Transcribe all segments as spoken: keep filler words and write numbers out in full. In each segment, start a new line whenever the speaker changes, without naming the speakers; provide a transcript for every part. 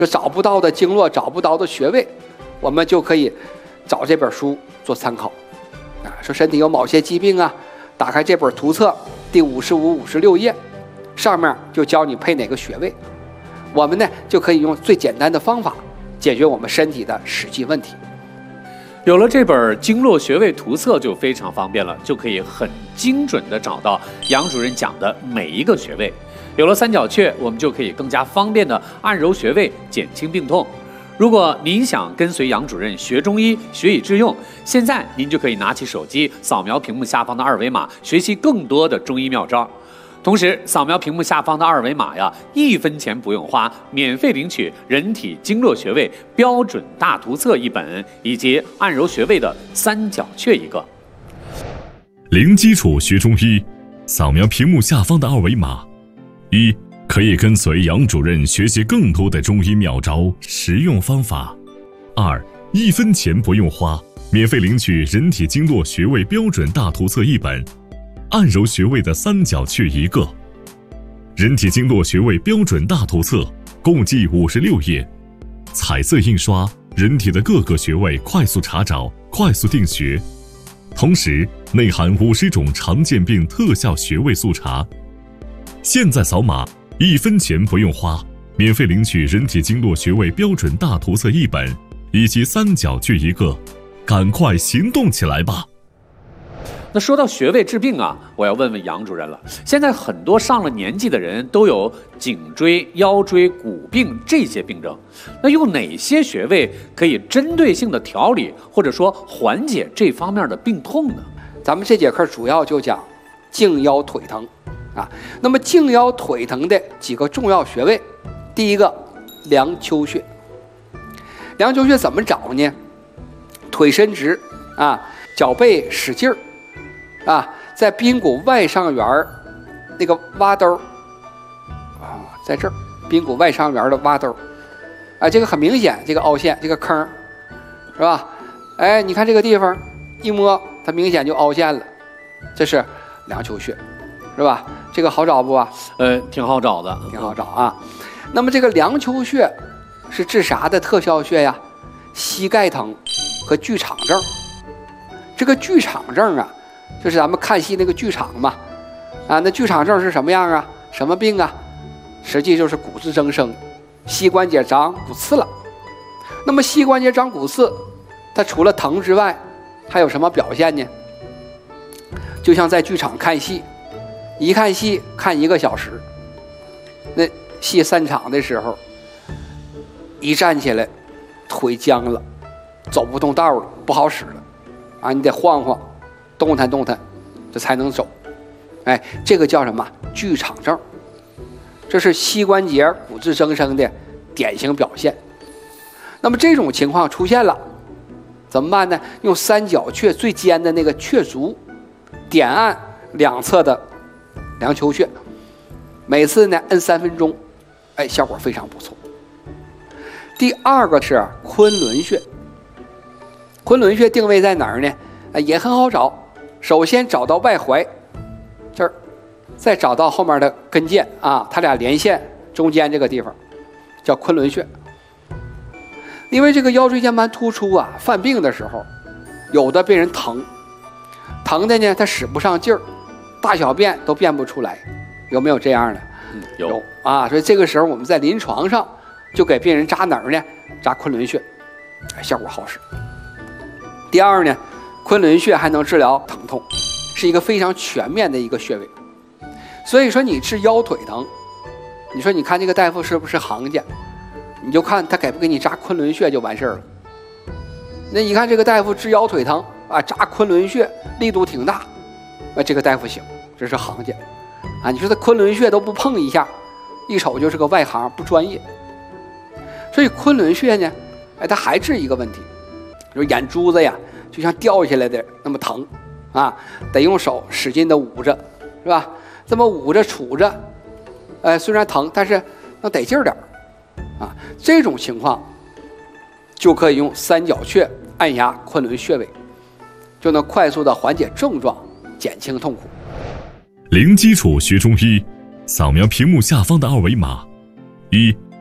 找不到的经络、找不到的穴位，我们就可以找这本书做参考。啊，说身体有某些疾病啊，打开这本图册第五十五、五十六页，上面就教你配哪个穴位。我们呢就可以用最简单的方法解决我们身体的实际问题。
有了这本经络穴位图册就非常方便了，就可以很精准地找到杨主任讲的每一个穴位。有了三角穴，我们就可以更加方便地按揉穴位，减轻病痛。如果您想跟随杨主任学中医，学以致用，现在您就可以拿起手机扫描屏幕下方的二维码，学习更多的中医妙招。同时扫描屏幕下方的二维码呀，一分钱不用花，免费领取人体经络穴位标准大图册一本，以及按揉穴位的三角穴一个。
零基础学中医，扫描屏幕下方的二维码，一可以跟随杨主任学习更多的中医妙招实用方法；二一分钱不用花，免费领取人体经络穴位标准大图册一本，按揉穴位的三角穴一个。人体经络穴位标准大图册共计五十六页，彩色印刷，人体的各个穴位快速查找，快速定穴。同时内含五十种常见病特效穴位速查。现在扫码，一分钱不用花，免费领取人体经络穴位标准大图册一本，以及三角穴一个，赶快行动起来吧！
那说到穴位治病啊，我要问问杨主任了。现在很多上了年纪的人都有颈椎、腰椎、骨病这些病症，那用哪些穴位可以针对性的调理或者说缓解这方面的病痛呢？
咱们这节课主要就讲颈腰腿疼啊。那么颈腰腿疼的几个重要穴位，第一个梁丘穴。梁丘穴怎么找呢？腿伸直啊，脚背使劲儿啊，在髌骨外上缘那个洼兜啊，在这儿髌骨外上缘的洼兜啊，这个很明显，这个凹陷，这个坑是吧？哎，你看这个地方一摸，它明显就凹陷了，这是梁丘穴，是吧？这个好找不啊？
呃，挺好找的，
挺好找啊。那么这个梁丘穴是治啥的特效穴呀？膝盖疼和剧场症。这个剧场症啊，就是咱们看戏那个剧场嘛，啊，那剧场症是什么样啊？什么病啊？实际就是骨质增生，膝关节长骨刺了。那么膝关节长骨刺，它除了疼之外，还有什么表现呢？就像在剧场看戏，一看戏看一个小时，那戏散场的时候，一站起来，腿僵了，走不动道了，不好使了，啊，你得晃晃，动弹动弹，这才能走。哎，这个叫什么？剧场症。这是膝关节骨质增生的典型表现。那么这种情况出现了，怎么办呢？用三角穴最尖的那个穴足，点按两侧的梁丘穴，每次呢摁三分钟，哎，效果非常不错。第二个是昆仑穴。昆仑穴定位在哪儿呢？哎，也很好找。首先找到外踝这儿，再找到后面的跟腱啊，它俩连线中间这个地方叫昆仑穴。因为这个腰椎间盘突出啊，犯病的时候，有的病人疼，疼的呢他使不上劲儿，大小便都便不出来，有没有这样的？
嗯，有,
有啊。所以这个时候我们在临床上就给病人扎哪儿呢？扎昆仑穴，效果好使。第二呢，昆仑穴还能治疗疼痛，是一个非常全面的一个穴位。所以说你治腰腿疼，你说你看这个大夫是不是行家？你就看他给不给你扎昆仑穴就完事儿了。那你看这个大夫治腰腿疼啊，扎昆仑穴力度挺大，啊，这个大夫行，这是行家啊。你说他昆仑穴都不碰一下，一瞅就是个外行，不专业。所以昆仑穴呢，哎，它还治一个问题，就是眼珠子呀，就像掉下来的那么疼啊，得用手使劲的捂着，是吧？这么捂着杵着，哎，虽然疼，但是能得劲儿点啊。这种情况就可以用三角穴按压昆仑穴位，就能快速的缓解症状，减轻痛苦。
零基础学中医，扫描屏幕下方的二维码，一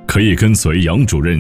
可以跟随杨主任